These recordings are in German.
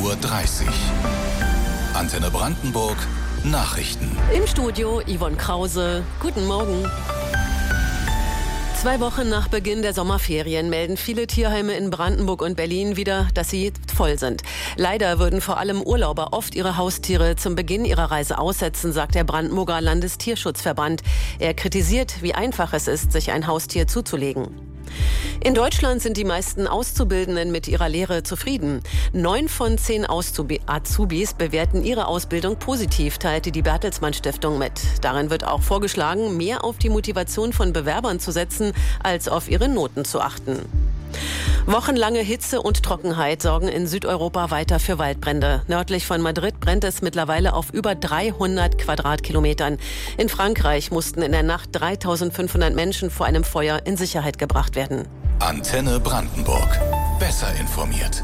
9:30 Uhr. Antenne Brandenburg Nachrichten. Im Studio Yvonne Krause. Guten Morgen. 2 Wochen nach Beginn der Sommerferien melden viele Tierheime in Brandenburg und Berlin wieder, dass sie voll sind. Leider würden vor allem Urlauber oft ihre Haustiere zum Beginn ihrer Reise aussetzen, sagt der Brandenburger Landestierschutzverband. Er kritisiert, wie einfach es ist, sich ein Haustier zuzulegen. In Deutschland sind die meisten Auszubildenden mit ihrer Lehre zufrieden. 9 von 10 Azubis bewerten ihre Ausbildung positiv, teilte die Bertelsmann Stiftung mit. Darin wird auch vorgeschlagen, mehr auf die Motivation von Bewerbern zu setzen, als auf ihre Noten zu achten. Wochenlange Hitze und Trockenheit sorgen in Südeuropa weiter für Waldbrände. Nördlich von Madrid brennt es mittlerweile auf über 300 Quadratkilometern. In Frankreich mussten in der Nacht 3.500 Menschen vor einem Feuer in Sicherheit gebracht werden. Antenne Brandenburg. Besser informiert.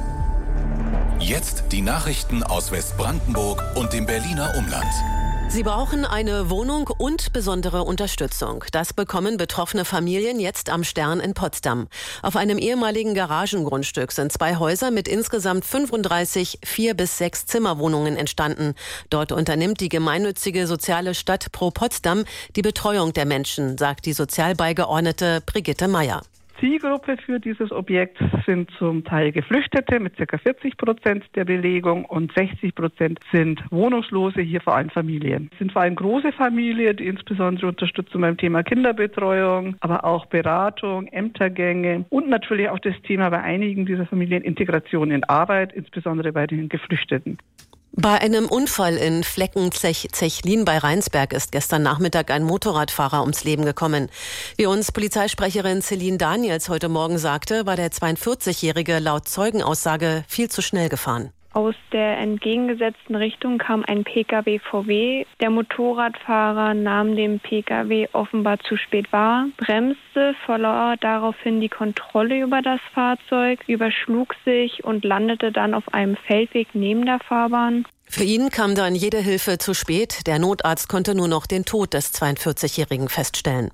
Jetzt die Nachrichten aus Westbrandenburg und dem Berliner Umland. Sie brauchen eine Wohnung und besondere Unterstützung. Das bekommen betroffene Familien jetzt am Stern in Potsdam. Auf einem ehemaligen Garagengrundstück sind 2 Häuser mit insgesamt 35 4- bis 6 Zimmerwohnungen entstanden. Dort unternimmt die gemeinnützige soziale Stadt Pro Potsdam die Betreuung der Menschen, sagt die Sozialbeigeordnete Brigitte Meyer. Zielgruppe für dieses Objekt sind zum Teil Geflüchtete mit ca. 40% der Belegung und 60% sind Wohnungslose, hier vor allem Familien. Es sind vor allem große Familien, die insbesondere Unterstützung beim Thema Kinderbetreuung, aber auch Beratung, Ämtergänge und natürlich auch das Thema bei einigen dieser Familien Integration in Arbeit, insbesondere bei den Geflüchteten. Bei einem Unfall in Fleckenzechlin bei Rheinsberg ist gestern Nachmittag ein Motorradfahrer ums Leben gekommen. Wie uns Polizeisprecherin Celine Daniels heute Morgen sagte, war der 42-Jährige laut Zeugenaussage viel zu schnell gefahren. Aus der entgegengesetzten Richtung kam ein Pkw VW. Der Motorradfahrer nahm dem Pkw offenbar zu spät wahr, bremste, verlor daraufhin die Kontrolle über das Fahrzeug, überschlug sich und landete dann auf einem Feldweg neben der Fahrbahn. Für ihn kam dann jede Hilfe zu spät. Der Notarzt konnte nur noch den Tod des 42-Jährigen feststellen.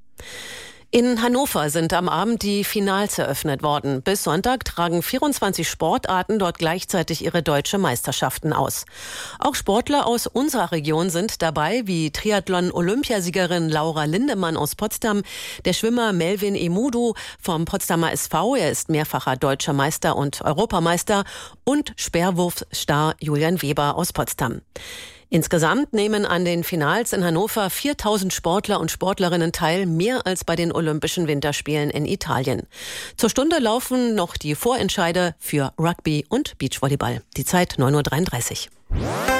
In Hannover sind am Abend die Finals eröffnet worden. Bis Sonntag tragen 24 Sportarten dort gleichzeitig ihre deutsche Meisterschaften aus. Auch Sportler aus unserer Region sind dabei, wie Triathlon-Olympiasiegerin Laura Lindemann aus Potsdam, der Schwimmer Melvin Emudu vom Potsdamer SV, er ist mehrfacher deutscher Meister und Europameister, und Speerwurfstar Julian Weber aus Potsdam. Insgesamt nehmen an den Finals in Hannover 4.000 Sportler und Sportlerinnen teil, mehr als bei den Olympischen Winterspielen in Italien. Zur Stunde laufen noch die Vorentscheide für Rugby und Beachvolleyball. Die Zeit 9:33 Uhr.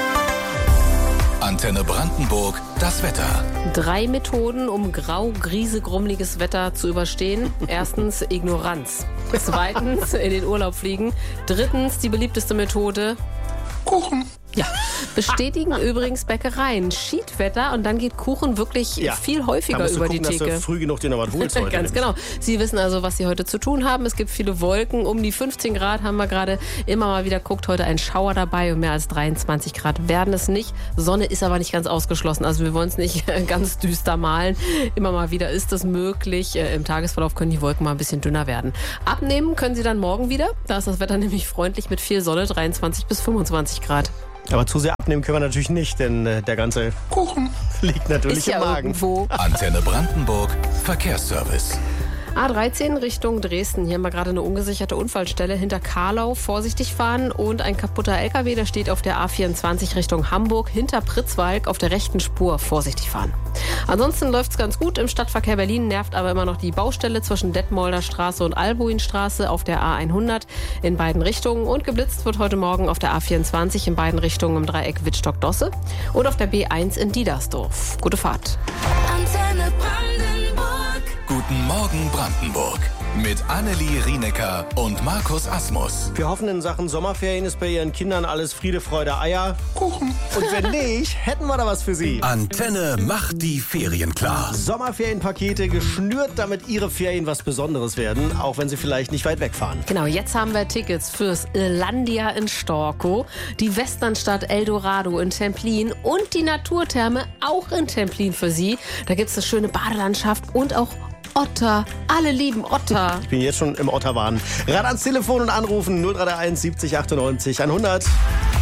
Antenne Brandenburg, das Wetter. 3 Methoden, um grau-griesegrummeliges Wetter zu überstehen. Erstens Ignoranz. Zweitens in den Urlaub fliegen. Drittens die beliebteste Methode Kuchen. Ja, bestätigen übrigens Bäckereien. Schiedwetter und dann geht Kuchen wirklich viel häufiger über die Theke. Dass du früh genug den aber holst heute. Ganz genau. Sie wissen also, was Sie heute zu tun haben. Es gibt viele Wolken. Um die 15 Grad haben wir gerade immer mal wieder geguckt. Heute ein Schauer dabei und mehr als 23 Grad werden es nicht. Sonne ist aber nicht ganz ausgeschlossen. Also wir wollen es nicht ganz düster malen. Immer mal wieder ist es möglich. Im Tagesverlauf können die Wolken mal ein bisschen dünner werden. Abnehmen können Sie dann morgen wieder. Da ist das Wetter nämlich freundlich mit viel Sonne, 23 bis 25 Grad. Aber zu sehr abnehmen können wir natürlich nicht, denn der ganze Kuchen liegt natürlich im Magen. Irgendwo. Antenne Brandenburg, Verkehrsservice. A13 Richtung Dresden. Hier haben wir gerade eine ungesicherte Unfallstelle hinter Karlau. Vorsichtig fahren und ein kaputter LKW, der steht auf der A24 Richtung Hamburg. Hinter Pritzwalk auf der rechten Spur. Vorsichtig fahren. Ansonsten läuft es ganz gut im Stadtverkehr Berlin, nervt aber immer noch die Baustelle zwischen Detmolder Straße und Albuinstraße auf der A100 in beiden Richtungen. Und geblitzt wird heute Morgen auf der A24 in beiden Richtungen im Dreieck Wittstock-Dosse und auf der B1 in Diedersdorf. Gute Fahrt. Antenne Brandenburg. Guten Morgen Brandenburg. Mit Annelie Rienecker und Markus Asmus. Wir hoffen, in Sachen Sommerferien ist bei Ihren Kindern alles Friede, Freude, Eier, Kuchen. Und wenn nicht, hätten wir da was für Sie. Antenne macht die Ferien klar. Sommerferienpakete geschnürt, damit Ihre Ferien was Besonderes werden, auch wenn Sie vielleicht nicht weit wegfahren. Genau, jetzt haben wir Tickets fürs Irlandia in Storkow, die Westernstadt Eldorado in Templin und die Naturtherme auch in Templin für Sie. Da gibt es eine schöne Badelandschaft und auch Otter. Alle lieben Otter. Ich bin jetzt schon im Otterwahn. Ran ans Telefon und anrufen 0331 70 98 100.